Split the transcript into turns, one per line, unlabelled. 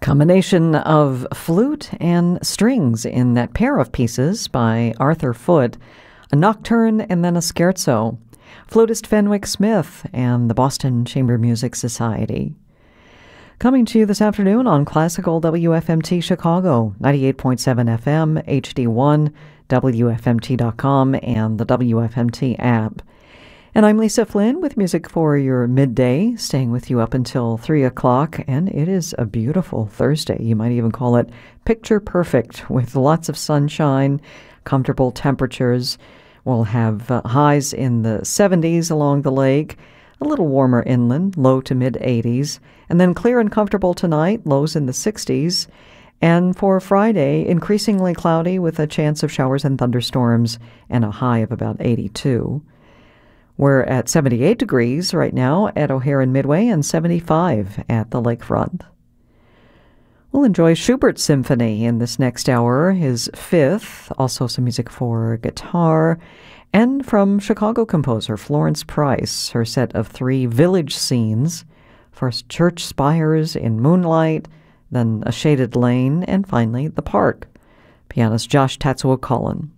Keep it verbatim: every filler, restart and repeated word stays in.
Combination of flute and strings in that pair of pieces by Arthur Foote, a nocturne and then a scherzo. Flutist Fenwick Smith and the Boston Chamber Music Society. Coming to you this afternoon on Classical W F M T Chicago, ninety-eight point seven F M, H D one, W F M T dot com, and the W F M T app. And I'm Lisa Flynn with music for your midday, staying with you up until three o'clock, and it is a beautiful Thursday. You might even call it picture perfect, with lots of sunshine, comfortable temperatures. We'll have uh, highs in the seventies along the lake, a little warmer inland, low to mid-eighties, and then clear and comfortable tonight, lows in the sixties. And for Friday, increasingly cloudy with a chance of showers and thunderstorms and a high of about eighty-two. We're at seventy-eight degrees right now at O'Hare and Midway and seventy-five at the lakefront. We'll enjoy Schubert's Symphony in this next hour, his fifth, also some music for guitar, and from Chicago composer Florence Price, her set of three village scenes, first church spires in moonlight, then a shaded lane, and finally the park. Pianist Josh Tatsuo Cullen.